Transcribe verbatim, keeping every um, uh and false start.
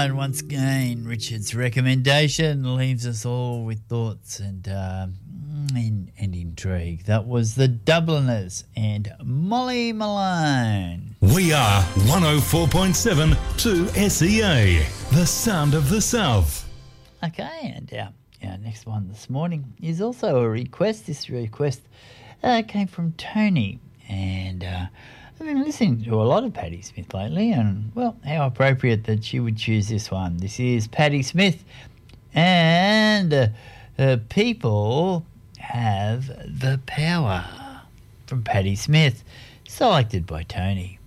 And once again, Richard's recommendation leaves us all with thoughts and, uh, and, and intrigue. That was the Dubliners and Molly Malone. We are one oh four point seven two S E A, the sound of the South. Okay, and our, our next one this morning is also a request. This request uh, came from Tony, and uh, I've been listening to a lot of Patti Smith lately, and, well, how appropriate that she would choose this one. This is Patti Smith, and uh, uh, People Have the Power from Patti Smith, selected by Tony.